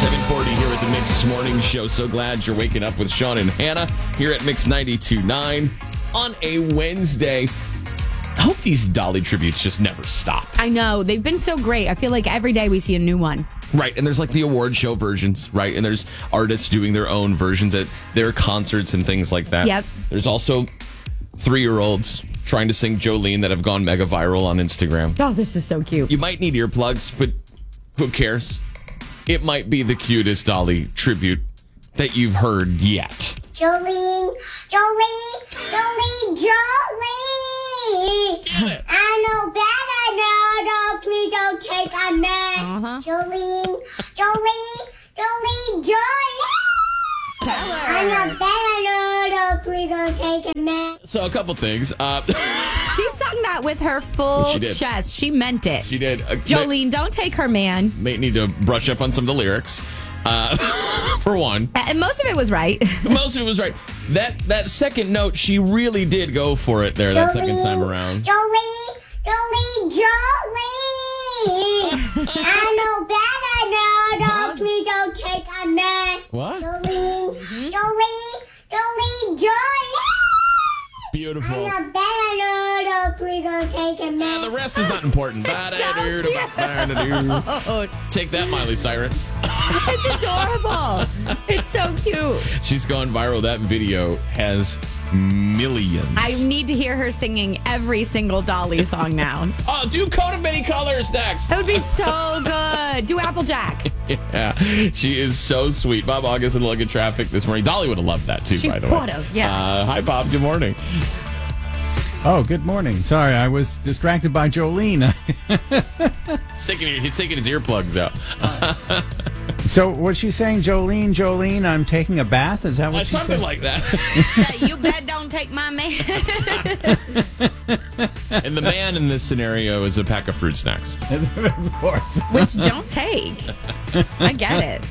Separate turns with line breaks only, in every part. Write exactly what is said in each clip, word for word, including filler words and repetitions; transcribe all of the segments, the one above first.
seven forty here with the Mix Morning Show. So glad you're waking up with Sean and Hannah here at Mix ninety-two point nine on a Wednesday. I hope these Dolly tributes just never stop.
I know. They've been so great. I feel like every day we see a new one.
Right, and there's like the award show versions, right? And there's artists doing their own versions at their concerts and things like that.
Yep.
There's also three-year-olds trying to sing Jolene that have gone mega viral on Instagram.
Oh, this is so cute.
You might need earplugs, but who cares? It might be the cutest Dolly tribute that you've heard yet.
Jolene, Jolene, Jolene, Jolene. I know better now, no, please don't take a man.
Uh-huh.
Jolene, Jolene, Jolene, Jolene.
Tell her.
I know better now, no, please don't take a man.
So a couple things. Uh,
She sung that with her full
She did.
chest. She meant it.
she did. Uh,
Jolene, don't take her man.
May, may need to brush up on some of the lyrics. Uh, for one.
And most of it was right.
Most of it was right. That that second note, she really did go for it there that second time around.
Jolene, Jolene, Jolene. I know better now, no, please don't take a man.
What?
Jolene, Jolene, Jolene, Jolene.
Beautiful.
I know better now, no, please don't take a
Uh,
man.
the rest is not important.
Oh,
Take that, Miley Cyrus.
it's adorable. It's so cute.
She's gone viral. That video has millions.
I need to hear her singing every single Dolly song now.
Oh, do Coat of Many Colors next.
That would be so good. Do Applejack.
Yeah, she is so sweet. Bob August in Look at Traffic this morning. Dolly would have loved that too,
She
by the way.
would have, yeah.
Uh, hi, Bob. Good morning.
Oh, good morning. Sorry, I was distracted by Jolene.
He's taking, he's taking his earplugs out.
So, was she saying, Jolene, Jolene, I'm taking a bath? Is that what
Uh,
she
something
said?
like that.
Say, you bet don't take my man.
And the man in this scenario is a pack of fruit snacks.
Of course.
Which don't take. I get it.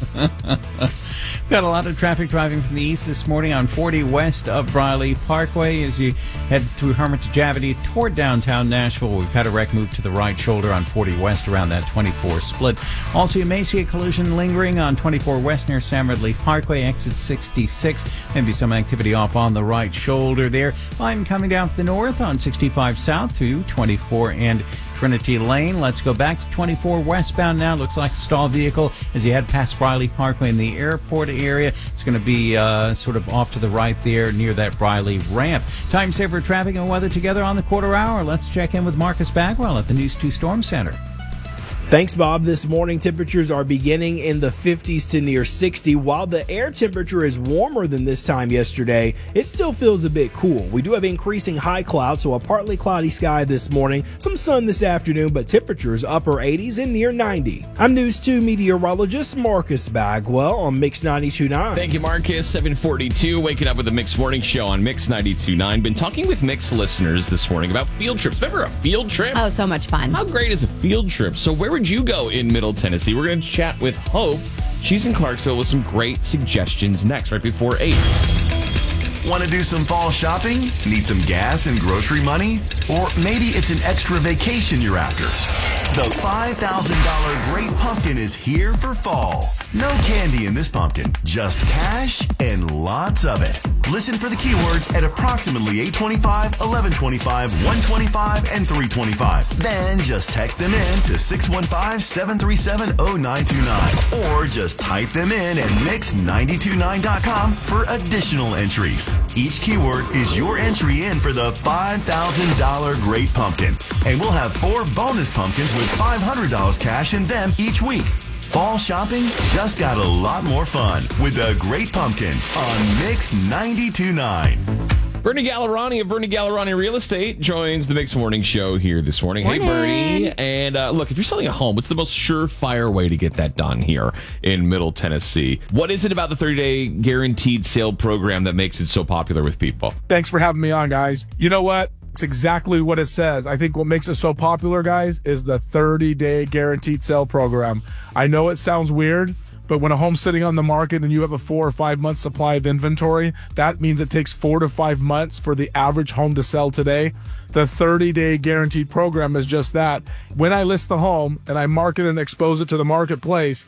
Got a lot of traffic driving from the east this morning on forty west of Briley Parkway as you head through Hermitage Avenue toward downtown Nashville. We've had a wreck move to the right shoulder on forty west around that twenty-four split. Also, you may see a collision lingering on twenty-four west near Sam Ridley Parkway, exit sixty-six. Maybe some activity off on the right shoulder there. I'm coming down to the north on sixty-five south through twenty-four and Trinity Lane. Let's go back to twenty-four westbound now. Looks like a stall vehicle as you head past Briley Parkway in the airport area. It's going to be uh, sort of off to the right there near that Briley ramp. Time saver traffic and weather together on the quarter hour. Let's check in with Marcus Bagwell at the News two Storm Center.
Thanks, Bob. This morning, temperatures are beginning in the fifties to near sixty. While the air temperature is warmer than this time yesterday, it still feels a bit cool. We do have increasing high clouds, so a partly cloudy sky this morning, some sun this afternoon, but temperatures upper eighties and near ninety. I'm News two meteorologist Marcus Bagwell on Mix ninety-two point nine.
Thank you, Marcus. seven forty-two, waking up with the Mix Morning Show on Mix ninety-two point nine. Been talking with Mix listeners this morning about field trips. Remember a field trip?
Oh, so much fun.
How great is a field trip? So where would you go in Middle Tennessee? We're going to chat with Hope. She's in Clarksville with some great suggestions next, right before eight.
Want to do some fall shopping? Need some gas and grocery money? Or maybe it's an extra vacation you're after? The five thousand dollars Great Pumpkin is here for fall. No candy in this pumpkin, just cash and lots of it. Listen for the keywords at approximately eight twenty-five, eleven twenty-five, one twenty-five, and three twenty-five. Then just text them in to six one five, seven three seven, zero nine two nine. Or just type them in at mix nine two nine dot com for additional entries. Each keyword is your entry in for the five thousand dollars Great Pumpkin. And we'll have four bonus pumpkins with five hundred dollars cash in them each week. Fall shopping just got a lot more fun with the Great Pumpkin on Mix ninety-two point nine.
Bernie Gallerani of Bernie Gallerani Real Estate joins the Mix Morning Show here this morning.
Morning.
Hey, Bernie. And uh, look, if you're selling a home, what's the most surefire way to get that done here in Middle Tennessee? What is it about the thirty-day guaranteed sale program that makes it so popular with people?
Thanks for having me on, guys. You know what? It's exactly what it says. I think what makes it so popular, guys, is the thirty-day guaranteed sale program. I know it sounds weird, but when a home's sitting on the market and you have a four or five month supply of inventory, that means it takes four to five months for the average home to sell today. The thirty-day guaranteed program is just that. When I list the home and I market and expose it to the marketplace,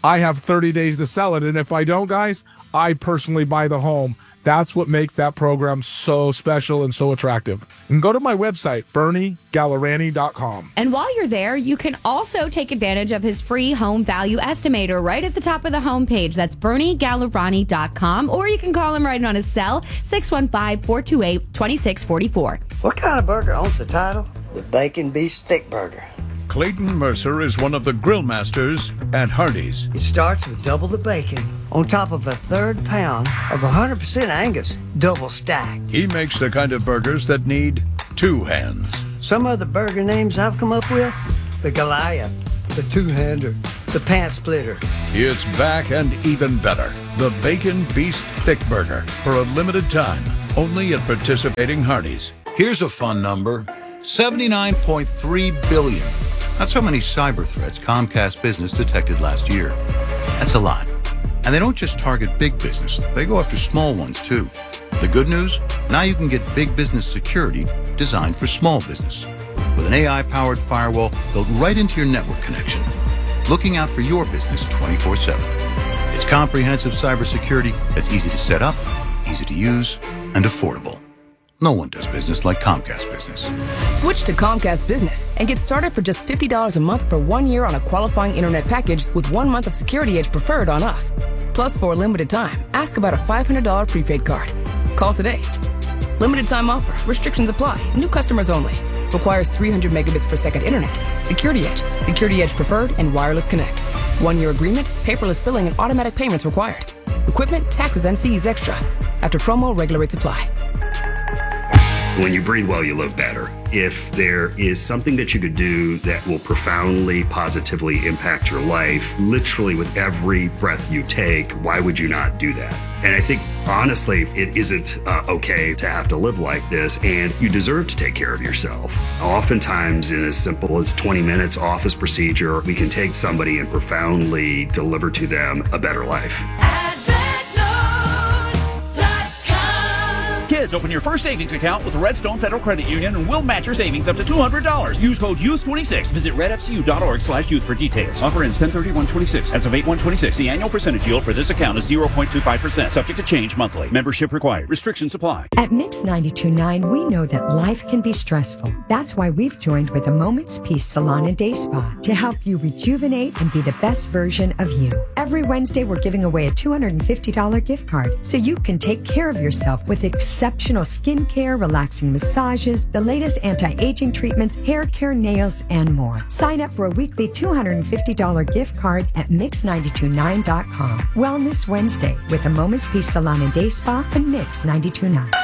I have thirty days to sell it. And if I don't, guys, I personally buy the home. That's what makes that program so special and so attractive. And go to my website, Bernie Gallerani dot com.
And while you're there, you can also take advantage of his free home value estimator right at the top of the homepage. That's Bernie Gallerani dot com. Or you can call him right on his cell, six one five, four two eight, two six four four.
What kind of burger owns the title? The Bacon Beast Thick Burger.
Clayton Mercer is one of the grill masters at Hardee's.
It starts with double the bacon on top of a third pound of one hundred percent Angus, double stacked.
He makes the kind of burgers that need two hands.
Some of the burger names I've come up with, the Goliath, the two-hander, the pant splitter.
It's back and even better. The Bacon Beast Thick Burger for a limited time, only at participating Hardee's.
Here's a fun number, seventy-nine point three billion. That's how many cyber threats Comcast Business detected last year. That's a lot. And they don't just target big business, they go after small ones too. The good news? Now you can get big business security designed for small business. With an A I-powered firewall built right into your network connection, looking out for your business twenty-four seven. It's comprehensive cybersecurity that's easy to set up, easy to use, and affordable. No one does business like Comcast Business.
Switch to Comcast Business and get started for just fifty dollars a month for one year on a qualifying internet package with one month of Security Edge Preferred on us. Plus, for a limited time, ask about a five hundred dollars prepaid card. Call today. Limited time offer. Restrictions apply. New customers only. Requires three hundred megabits per second internet. Security Edge, Security Edge Preferred, and Wireless Connect. One-year agreement, paperless billing, and automatic payments required. Equipment, taxes, and fees extra. After promo, regular rates apply.
When you breathe well, you live better. If there is something that you could do that will profoundly, positively impact your life, literally with every breath you take, why would you not do that? And I think, honestly, it isn't uh, okay to have to live like this, and you deserve to take care of yourself. Oftentimes, in as simple as twenty minutes office procedure, we can take somebody and profoundly deliver to them a better life.
Kids, open your first savings account with the Redstone Federal Credit Union and we'll match your savings up to two hundred dollars. Use code youth twenty-six. Visit redfcu.org slash youth for details. Offer ends ten thirty-one twenty-six. As of eight one twenty-six, the annual percentage yield for this account is zero point two five percent. Subject to change monthly. Membership required. Restrictions apply.
At Mix ninety-two point nine, we know that life can be stressful. That's why we've joined with a Moment's Peace Salon and Day Spa to help you rejuvenate and be the best version of you. Every Wednesday, we're giving away a two hundred fifty dollars gift card so you can take care of yourself with exceptional skincare, relaxing massages, the latest anti-aging treatments, hair care, nails, and more. Sign up for a weekly two hundred fifty dollars gift card at mix nine two nine dot com. Wellness Wednesday with a Moment's Peace Salon and Day Spa and Mix ninety-two point nine.